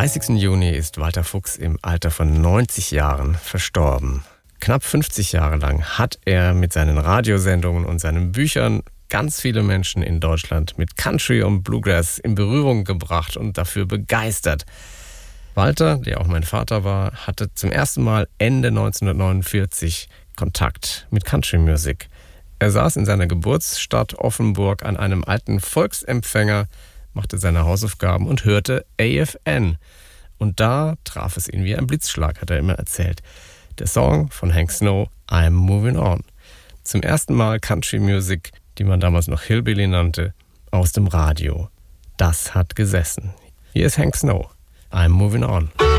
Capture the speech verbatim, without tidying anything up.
dreißigsten Juni ist Walter Fuchs im Alter von neunzig Jahren verstorben. Knapp fünfzig Jahre lang hat er mit seinen Radiosendungen und seinen Büchern ganz viele Menschen in Deutschland mit Country und Bluegrass in Berührung gebracht und dafür begeistert. Walter, der auch mein Vater war, hatte zum ersten Mal Ende neunzehnhundertneunundvierzig Kontakt mit Country Music. Er saß in seiner Geburtsstadt Offenburg an einem alten Volksempfänger, machte seine Hausaufgaben und hörte A F N. Und da traf es ihn wie ein Blitzschlag, hat er immer erzählt. Der Song von Hank Snow, I'm Moving On. Zum ersten Mal Country Music, die man damals noch Hillbilly nannte, aus dem Radio. Das hat gesessen. Hier ist Hank Snow, I'm Moving On.